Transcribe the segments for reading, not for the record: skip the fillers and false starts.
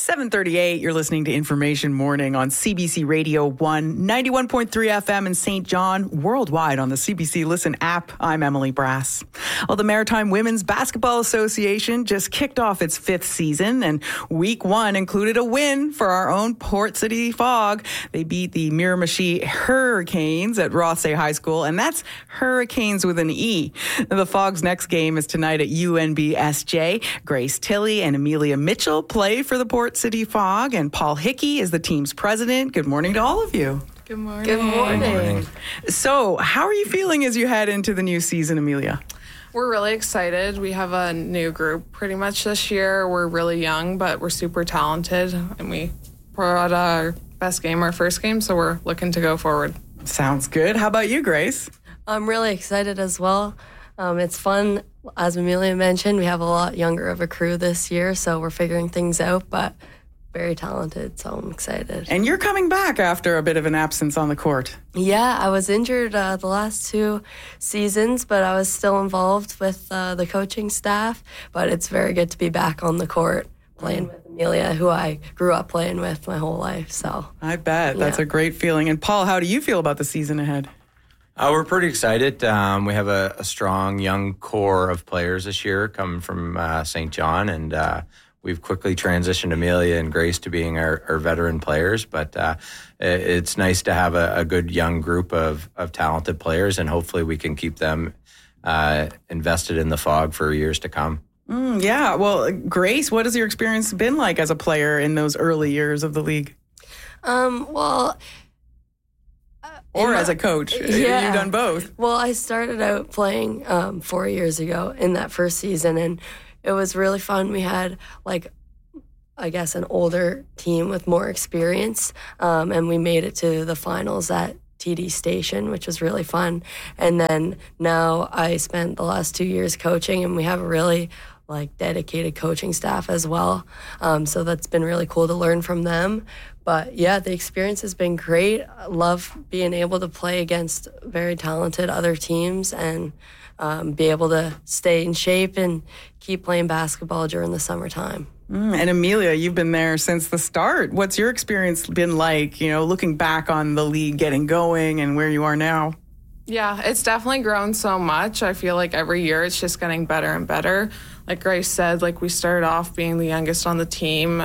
7:38, you're listening to Information Morning on CBC Radio 1, 91.3 FM in St. John, worldwide on the CBC Listen app. I'm Emily Brass. Well, the Maritime Women's Basketball Association just kicked off its 5th season, and week 1 included a win for our own Port City Fog. They beat the Miramichi Hurricanes at Rothsay High School, and that's Hurricanes with an E. The Fog's next game is tonight at UNBSJ. Grace Tilley and Amelia Mitchell play for the Port City Fog, and Paul Hickey is the team's president. Good morning to all of you. Good morning. Good morning. So, how are you feeling as you head into the new season, Amelia? We're really excited. We have a new group pretty much this year. We're really young, but we're super talented, and we brought our best game, our first game, so we're looking to go forward. Sounds good. How about you, Grace? I'm really excited as well. It's fun. As Amelia mentioned, we have a lot younger of a crew this year, so we're figuring things out, but very talented, so I'm excited. And you're coming back after a bit of an absence on the court. Yeah, I was injured the last 2 seasons, but I was still involved with the coaching staff, but it's very good to be back on the court playing with Amelia, who I grew up playing with my whole life. So I bet. That's a great feeling. And Paul, how do you feel about the season ahead? We're pretty excited. We have a strong young core of players this year coming from St. John, and we've quickly transitioned Amelia and Grace to being our veteran players. But it's nice to have a good young group of talented players, and hopefully we can keep them invested in the Fog for years to come. Yeah. Well, Grace, what has your experience been like as a player in those early years of the league? Or as a coach? Yeah. You've done both. Well, I started out playing 4 years ago in that first season, and it was really fun. We had, an older team with more experience, and we made it to the finals at TD Station, which was really fun. And then now I spent the last 2 years coaching, and we have a really dedicated coaching staff as well. So that's been really cool to learn from them. But yeah, the experience has been great. I love being able to play against very talented other teams and be able to stay in shape and keep playing basketball during the summertime. And Amelia, you've been there since the start. What's your experience been like, looking back on the league getting going and where you are now? Yeah, it's definitely grown so much. I feel like every year it's just getting better and better. Like Grace said, we started off being the youngest on the team,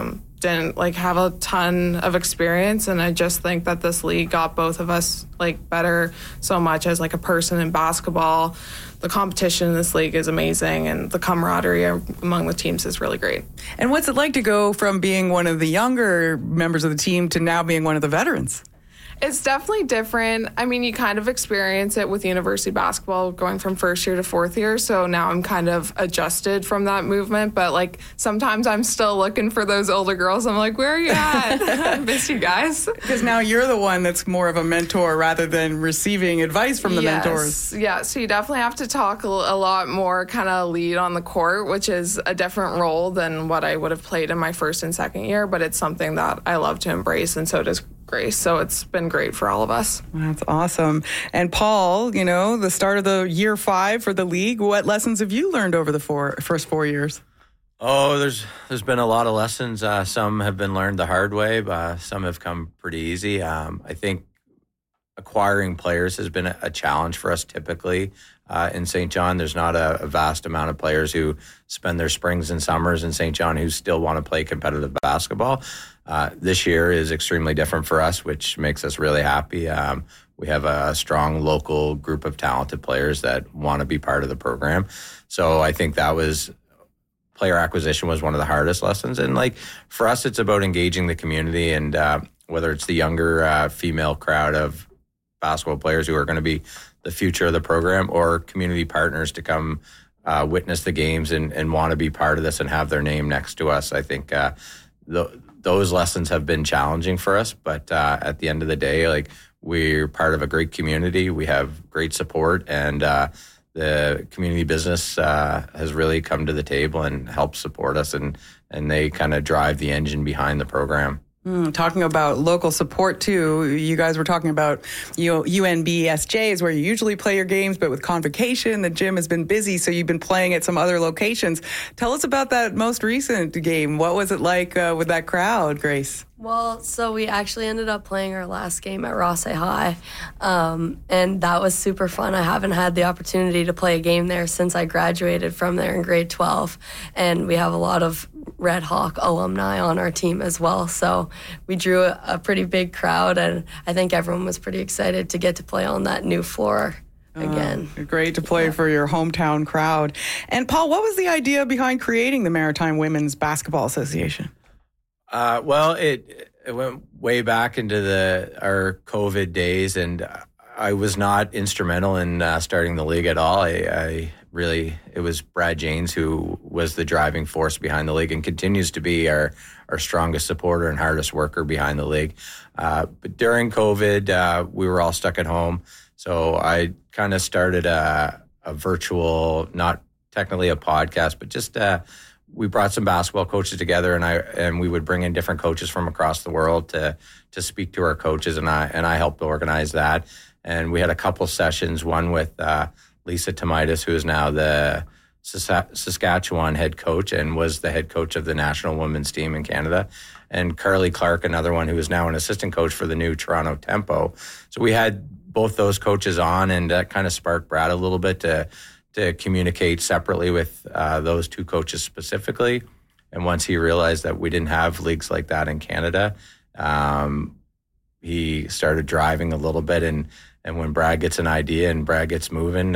didn't have a ton of experience, and I just think that this league got both of us better so much as a person in basketball. The competition in this league is amazing, and the camaraderie among the teams is really great. And what's it like to go from being one of the younger members of the team to now being one of the veterans? It's definitely different. I mean, you kind of experience it with university basketball going from first year to fourth year. So now I'm kind of adjusted from that movement. But sometimes I'm still looking for those older girls. I'm like, where are you at? I miss you guys. Because now you're the one that's more of a mentor rather than receiving advice from the mentors. Yeah. So you definitely have to talk a lot more, kind of lead on the court, which is a different role than what I would have played in my first and second year. But it's something that I love to embrace, and so does Grace. So it's been great for all of us. That's awesome. And Paul, the start of the year 5 for the league, what lessons have you learned over the first 4 years? Oh, there's been a lot of lessons. Some have been learned the hard way, but some have come pretty easy. I think acquiring players has been a challenge for us typically. In St. John, there's not a vast amount of players who spend their springs and summers in St. John who still want to play competitive basketball. This year is extremely different for us, which makes us really happy. We have a strong local group of talented players that want to be part of the program. So I think player acquisition was one of the hardest lessons. And for us, it's about engaging the community, and whether it's the younger female crowd of basketball players who are going to be the future of the program, or community partners to come witness the games and want to be part of this and have their name next to us. I think those lessons have been challenging for us, but at the end of the day, we're part of a great community. We have great support, and the community business has really come to the table and helped support us, and they kind of drive the engine behind the program. Talking about local support too, you guys were talking about UNBSJ is where you usually play your games, but with convocation, the gym has been busy, so you've been playing at some other locations. Tell us about that most recent game. What was it like with that crowd, Grace? Well, so we actually ended up playing our last game at Rothsay High, and that was super fun. I haven't had the opportunity to play a game there since I graduated from there in grade 12, and we have a lot of Red Hawk alumni on our team as well, so we drew a pretty big crowd, and I think everyone was pretty excited to get to play on that new floor again. Great to play for your hometown crowd. And Paul, what was the idea behind creating the Maritime Women's Basketball Association? Well, it went way back into our COVID days, and I was not instrumental in starting the league at all. It was Brad Janes who was the driving force behind the league and continues to be our strongest supporter and hardest worker behind the league. But during COVID, we were all stuck at home, so I kind of started a virtual, not technically a podcast, but just we brought some basketball coaches together, and we would bring in different coaches from across the world to speak to our coaches, and I helped organize that. And we had a couple sessions, one with Lisa Tomaitis, who is now the Saskatchewan head coach and was the head coach of the national women's team in Canada, and Carly Clark, another one who is now an assistant coach for the new Toronto Tempo. So we had both those coaches on, and that kind of sparked Brad a little bit to communicate separately with those two coaches specifically. And once he realized that we didn't have leagues like that in Canada, he started driving a little bit. And when Brad gets an idea and Brad gets moving,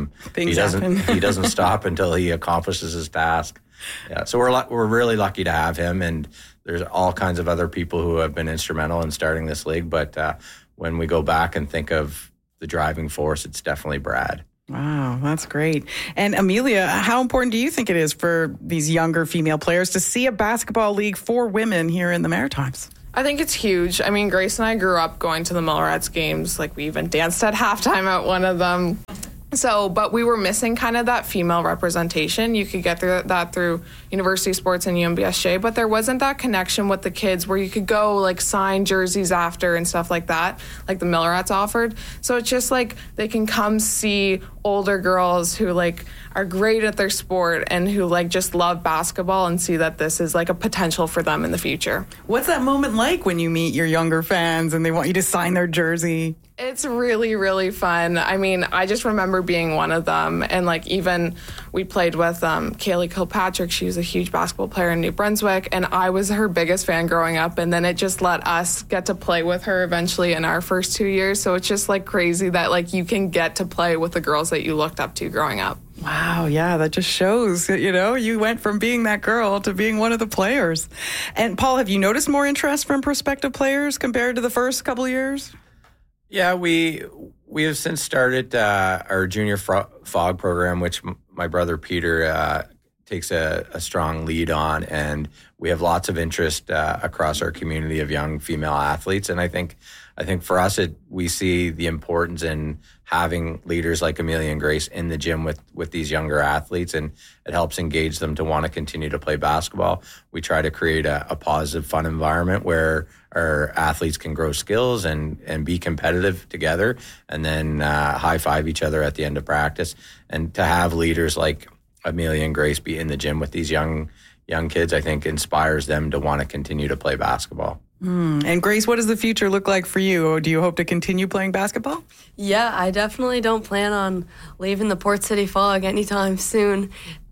he doesn't stop until he accomplishes his task. Yeah, so we're really lucky to have him. And there's all kinds of other people who have been instrumental in starting this league. But when we go back and think of the driving force, it's definitely Brad. Wow, that's great. And Amelia, how important do you think it is for these younger female players to see a basketball league for women here in the Maritimes? I think it's huge. I mean, Grace and I grew up going to the Millrats games. Like, we even danced at halftime at one of them. So, but we were missing kind of that female representation. You could get that through university sports and UNBSJ, but there wasn't that connection with the kids where you could go like sign jerseys after and stuff like that, like the Millrats offered. So it's just like they can come see older girls who like are great at their sport and who like just love basketball and see that this is like a potential for them in the future. What's that moment like when you meet your younger fans and they want you to sign their jersey? It's really, really fun. I mean, I just remember being one of them. And like, even we played with Kaylee Kilpatrick. She was a huge basketball player in New Brunswick, and I was her biggest fan growing up. And then it just let us get to play with her eventually in our first 2 years. So it's just like crazy that like you can get to play with the girls that you looked up to growing up. Wow, yeah, that just shows, you went from being that girl to being one of the players. And Paul, have you noticed more interest from prospective players compared to the first couple of years? Yeah, we have since started our junior FOG program, which my brother Peter takes a strong lead on, and we have lots of interest across our community of young female athletes. And I think for us, we see the importance in having leaders like Amelia and Grace in the gym with these younger athletes, and it helps engage them to want to continue to play basketball. We try to create a positive, fun environment where our athletes can grow skills and be competitive together, and then high-five each other at the end of practice. And to have leaders like Amelia and Grace be in the gym with these young kids, I think inspires them to want to continue to play basketball. And Grace, what does the future look like for you? Do you hope to continue playing basketball? Yeah, I definitely don't plan on leaving the Port City Fog anytime soon.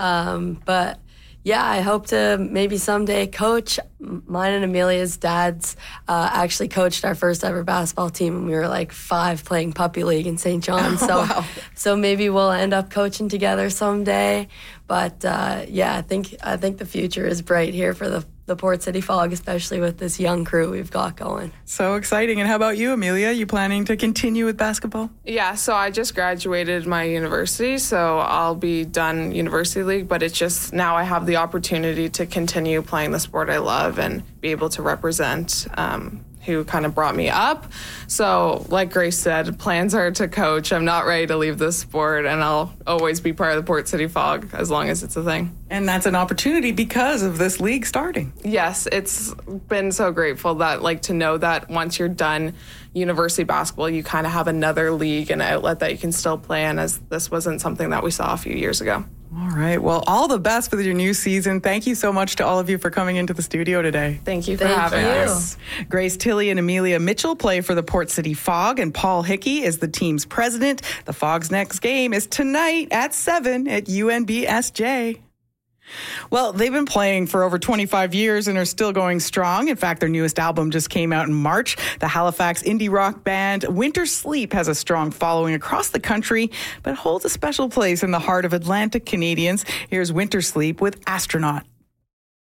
But yeah, I hope to maybe someday coach. Mine and Amelia's dads actually coached our first ever basketball team when we were like 5 playing puppy league in St. John. So, wow. So maybe we'll end up coaching together someday. But yeah, I think the future is bright here for the Port City Fog, especially with this young crew we've got going. So exciting. And how about you, Amelia? You planning to continue with basketball? Yeah, so I just graduated my university, so I'll be done University League, but it's just now I have the opportunity to continue playing the sport I love and be able to represent who kind of brought me up. So like Grace said, plans are to coach. I'm not ready to leave this sport, and I'll always be part of the Port City Fog as long as it's a thing. And that's an opportunity because of this league starting. Yes, it's been so grateful that, like, to know that once you're done university basketball, you kind of have another league and outlet that you can still play in, as this wasn't something that we saw a few years ago. All right. Well, all the best with your new season. Thank you so much to all of you for coming into the studio today. Thank you for having us. Grace Tilley and Amelia Mitchell play for the Port City Fog, and Paul Hickey is the team's president. The Fog's next game is tonight at 7 at UNBSJ. Well, they've been playing for over 25 years and are still going strong. In fact, their newest album just came out in March. The Halifax indie rock band Winter Sleep has a strong following across the country, but holds a special place in the heart of Atlantic Canadians. Here's Winter Sleep with Astronaut.